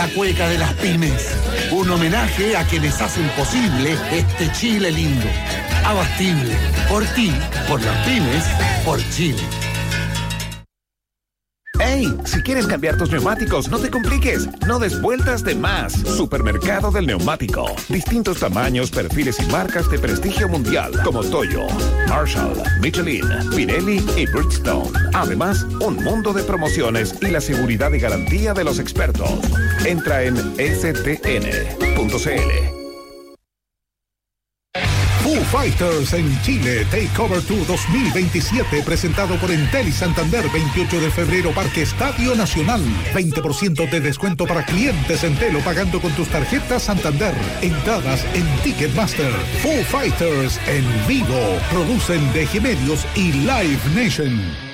la cueca de las pymes. Un homenaje a quienes hacen posible este Chile lindo. Abastible. Por ti, por las pymes, por Chile. ¡Ey! Si quieres cambiar tus neumáticos, no te compliques. No des vueltas de más. Supermercado del Neumático. Distintos tamaños, perfiles y marcas de prestigio mundial como Toyo, Marshall, Michelin, Pirelli y Bridgestone. Además, un mundo de promociones y la seguridad y garantía de los expertos. Entra en stn.cl. Foo Fighters en Chile, Takeover Tour 2027, presentado por Entel y Santander, 28 de febrero, Parque Estadio Nacional. 20% de descuento para clientes Entel o pagando con tus tarjetas Santander. Entradas en Ticketmaster. Foo Fighters en vivo. Producen DG Medios y Live Nation.